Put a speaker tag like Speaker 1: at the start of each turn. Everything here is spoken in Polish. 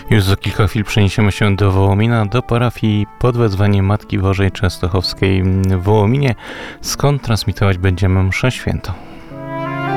Speaker 1: Już za kilka chwil przeniesiemy się do Wołomina, do parafii pod wezwaniem Matki Bożej Częstochowskiej w Wołominie, skąd transmitować będziemy mszę świętą.